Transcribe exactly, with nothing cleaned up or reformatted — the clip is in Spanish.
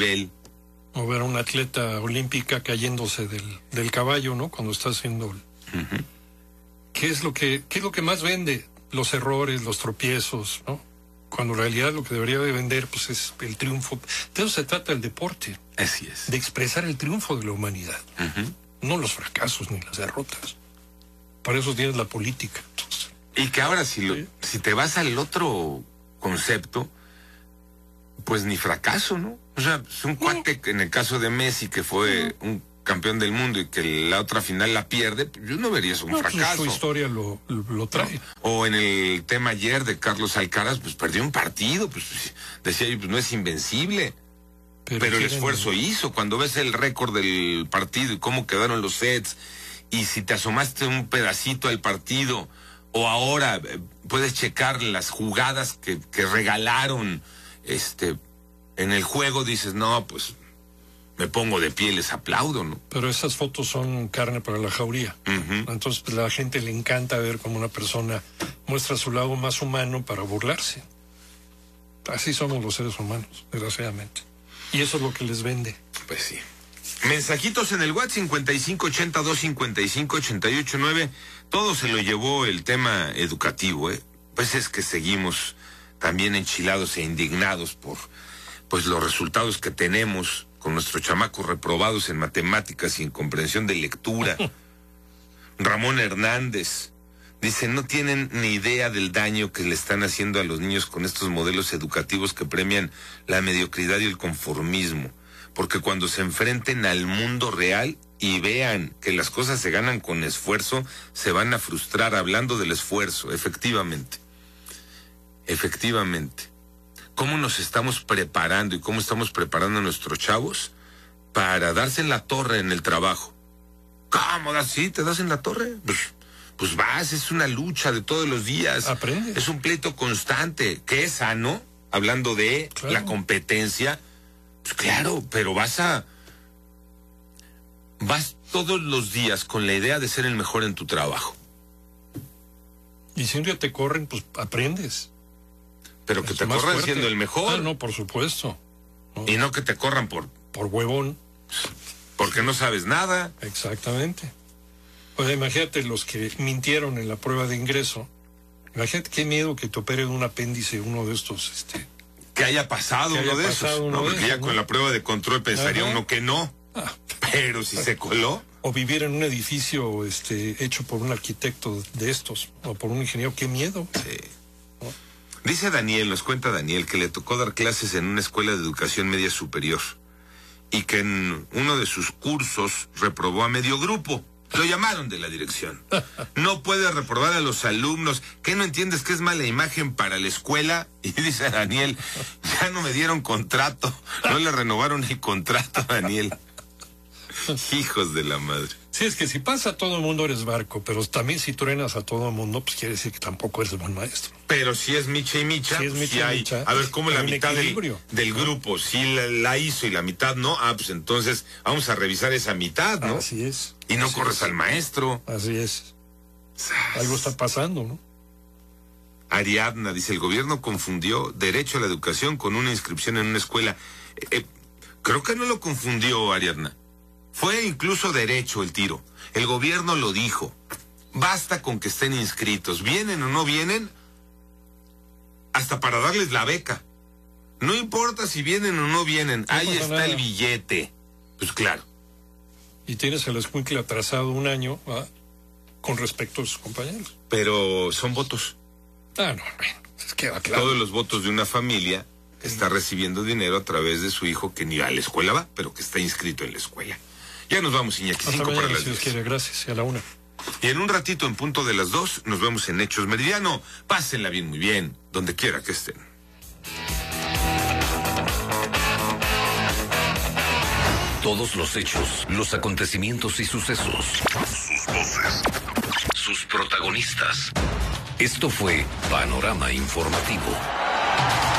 nivel. O ver a una atleta olímpica cayéndose del, del caballo, ¿no? Cuando está haciendo... Uh-huh. ¿Qué es lo que, qué es lo que más vende? Los errores, los tropiezos, ¿no? Cuando en realidad lo que debería de vender, pues, es el triunfo. De eso se trata el deporte. Así es. De expresar el triunfo de la humanidad. Uh-huh. No los fracasos ni las derrotas. Para eso tienes la política. Entonces, y que ahora, si, lo, ¿sí? si te vas al otro concepto, pues ni fracaso, ¿no? O sea, es un cuate, en el caso de Messi, que fue uh-huh. un campeón del mundo y que la otra final la pierde, yo no vería eso un no, fracaso. Pues su historia lo, lo, lo trae. ¿No? O en el tema ayer de Carlos Alcaraz, pues perdió un partido, pues decía yo, pues no es invencible. Pero, pero el esfuerzo el... hizo. Cuando ves el récord del partido y cómo quedaron los sets, y si te asomaste un pedacito al partido, o ahora eh, puedes checar las jugadas que, que regalaron este en el juego, dices, no, pues me pongo de pie, les aplaudo, ¿no? Pero esas fotos son carne para la jauría. Uh-huh. Entonces, pues, a la gente le encanta ver cómo una persona muestra su lado más humano para burlarse. Así somos los seres humanos, desgraciadamente. Y eso es lo que les vende. Pues sí. Mensajitos en el WhatsApp cincuenta y cinco ochenta y dos cincuenta y cinco ochenta y ocho nueve. Todo se lo llevó el tema educativo, ¿eh? Pues es que seguimos también enchilados e indignados por pues los resultados que tenemos con nuestros chamacos reprobados en matemáticas y en comprensión de lectura. Ramón Hernández dice, no tienen ni idea del daño que le están haciendo a los niños con estos modelos educativos que premian la mediocridad y el conformismo, porque cuando se enfrenten al mundo real y vean que las cosas se ganan con esfuerzo, se van a frustrar. Hablando del esfuerzo, efectivamente, efectivamente. ¿Cómo nos estamos preparando y cómo estamos preparando a nuestros chavos para darse en la torre en el trabajo? ¿Cómo? ¿Sí? ¿Te das en la torre? Pues, pues vas, es una lucha de todos los días. Aprende. Es un pleito constante, que es sano, hablando de claro. la competencia. Pues claro, pero vas a... Vas todos los días con la idea de ser el mejor en tu trabajo. Y si un día te corren, pues aprendes. Pero que te corran siendo el mejor. Ah, no, por supuesto. No. Y no que te corran por... Por huevón. Porque no sabes nada. Exactamente. O sea, imagínate los que mintieron en la prueba de ingreso. Imagínate qué miedo que te opere un apéndice uno de estos, este... Que haya pasado que uno haya de pasado esos. Uno no, de porque esos, ya ¿no? con la prueba de control pensaría Ajá. uno que no. Ah. Pero si se coló... O vivir en un edificio este, hecho por un arquitecto de estos, o por un ingeniero, qué miedo. Sí. ¿No? Dice Daniel, nos cuenta Daniel, que le tocó dar clases en una escuela de educación media superior y que en uno de sus cursos reprobó a medio grupo. Lo llamaron de la dirección. No puede reprobar a los alumnos. ¿Qué no entiendes que es mala imagen para la escuela? Y dice Daniel, ya no me dieron contrato. No le renovaron el contrato a Daniel. Hijos de la madre. Sí, es que si pasa a todo el mundo eres barco, pero también si truenas a todo el mundo, pues quiere decir que tampoco eres buen maestro. Pero si es Micha y Micha, si es Micha si y hay, Micha, a ver, ¿cómo la mitad del, del ¿no? grupo sí la, la hizo y la mitad no? Ah, pues entonces vamos a revisar esa mitad, ¿no? Así es. Y no así corres es. al maestro. Así es. Algo está pasando, ¿no? Ariadna dice, el gobierno confundió derecho a la educación con una inscripción en una escuela. Eh, eh, creo que no lo confundió, Ariadna. Fue incluso derecho el tiro. El gobierno lo dijo. Basta con que estén inscritos. ¿Vienen o no vienen? Hasta para darles la beca. No importa si vienen o no vienen. No Ahí pasa está nada. el billete. Pues claro. Y tienes el escuincle atrasado un año, ¿va? Con respecto a sus compañeros. Pero son votos. Ah, no, bueno, es que va claro. Todos los votos de una familia que está recibiendo dinero a través de su hijo que ni a la escuela va, pero que está inscrito en la escuela. Ya nos vamos, Iñaki. Cinco para las si Dios diez. quiere, gracias. Y a la una. Y en un ratito, en punto de las dos, nos vemos en Hechos Meridiano. Pásenla bien, muy bien, donde quiera que estén. Todos los hechos, los acontecimientos y sucesos. Sus voces. Sus protagonistas. Esto fue Panorama Informativo.